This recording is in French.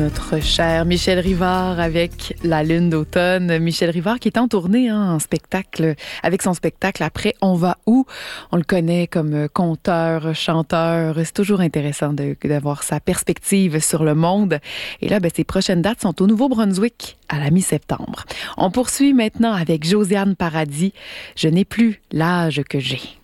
notre cher Michel Rivard avec La Lune d'automne. Michel Rivard qui est en tournée en spectacle, avec son spectacle Après on va où? On le connaît comme conteur, chanteur. C'est toujours intéressant d'avoir sa perspective sur le monde. Et là, ses prochaines dates sont au Nouveau-Brunswick à la mi-septembre. On poursuit maintenant avec Josiane Paradis. Je n'ai plus l'âge que j'ai.